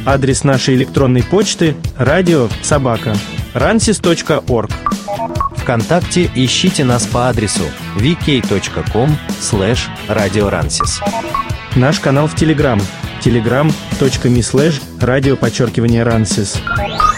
Адрес нашей электронной почты radio@ransis.org. ВКонтакте ищите нас по адресу vk.com/radioransis. Наш канал в Телеграм telegram.me/radio_Ransis.